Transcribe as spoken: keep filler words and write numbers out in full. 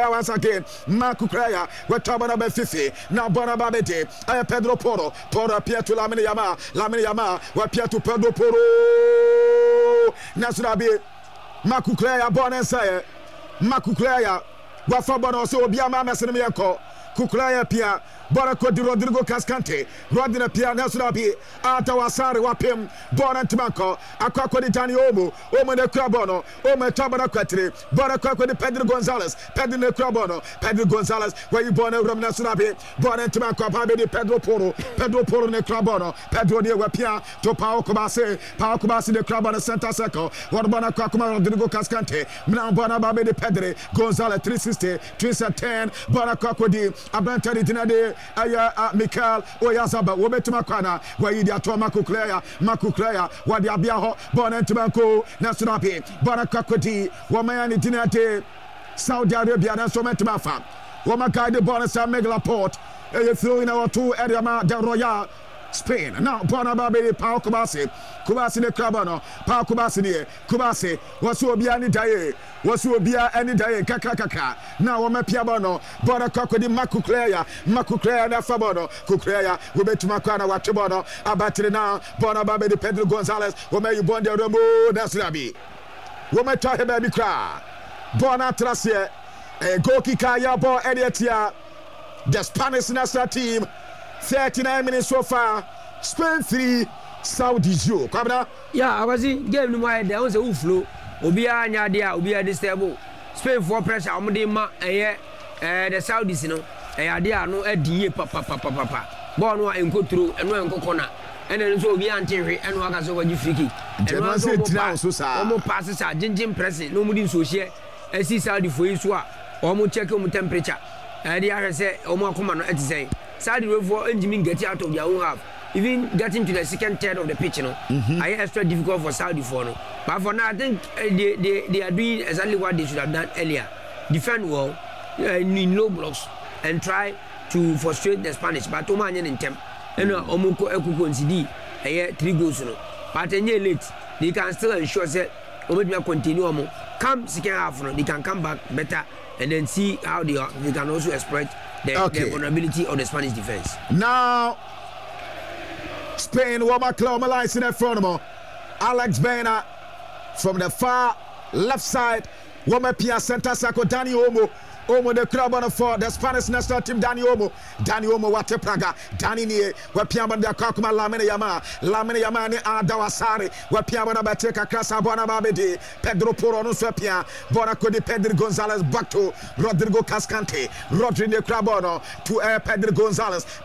Kukuraya once again. Ma Kukuraya. We're talking about fifty. Now Bona Babede. I Pedro Poro. Poro appear to Lamine Yama. Lamine Yama. We appear to Pedro Poro. Nasurabi. Ma Kukuraya Bona Saye. Ma Kukuraya. Wafa Bona so Biama Messenemiako. Kukuraya Pia. Bora Kodi Rodrigo Cascante, Rodina Pia Nasurabi, Atawasari Wapim, Bora Timanco, Aqua di Tani Omo, Omo de Crabono, Omo Tabana Quatri, Bora Quaco de Pedro Gonzalez, Pedro de Crabono, Pedro Gonzalez, where you born from Nasurabi, Bora Timanco, Pabe de Pedro Poro, Pedro Poro de Crabono, Pedro de Wapia, to Pao Cobase, Pao Cobase de Crabono Santa Seco, Warbana Quacuma Rodrigo Cascante, Mna Bona Babe de Pedre, Gonzalez three sixty, three ten, Bora Quaco di Abantari Dinade. Aya uh, Michael Oyazaba Wobetuma Kwana where you are Makuklea Makuklea what the Abiaho Bonantimanko Nasurapi Barakakoti Wamayani Dinate Saudi Arabia and Sometmafa Wamaka the bonus and Megalaport a throw in our two Ediama del Royal Spain. Now, Bonababe, Pau Kubasi, Kubasi de Crabano, Pau Kubasi, Kubasi, was will be any day, was will be any day, Kakaka. Now, I'm a Piabano, Bonacco di Macuclea, Macuclea, and Fabono, Cuclea, we bet to Macana, Watabono, Abatri now, Bonababe de Pedro Gonzalez, who may you bond the Romo, Nasrabi. We may talk about the cry. Bonatrasia, a Goki Kaya, Bo Edietia, the Spanish national team. thirty-nine minutes so far. Spain three, Saudi zero. Kwabena? Yeah, I was in game no more. There was a flow. Obia Nyadia, Obia Distable. Spain for pressure. Omde ma eh eh the Saudis no. Eh adia no e die papa papa papa. Ball no enko through eno enko corner. Ene nso Obia antehwe eno aka so waji free kick. Eno so tira so sa. Omo pass sa jinjin pressing. No mudi so share. E si Saudi for yi so a. Omo check omo temperature. Eh dia hwe se omo akoma no eti Saudi for engineering getting out of their own half. Even getting to the second third of the pitch, you know, mm-hmm. I extra difficult for Saudi for no. But for now, I think uh, they, they they are doing exactly what they should have done earlier. Defend well uh, in low blocks and try to frustrate the Spanish. But Oman in temp, you know, Omoko Ekuko and C D, uh, three goals, you know. But in late, they can still ensure that Omega continue. Come second half, you know, they can come back better and then see how they are. They can also exploit the, okay. the vulnerability of the Spanish defense. Now, Spain, Wama Claumelais in the front of them. Alex Baena from the far left side. Wama Pia Center Sako, Dani Omo. Omo the club on the four, the Spanish national team, Dani Omo. Dani Omo, Wate Praga. Dani Nie, Wapiamba de Kakuma, Lamine Yama. Lamine Yamani, Adawasari. Wapiamba Bateka, Crasa, Bonababedi. Pedro Porono Swapia. Bonacodi, Pedro Gonzalez, back to Rodrigo Cascante. Rodrigo Crabono to uh, Pedro Gonzalez.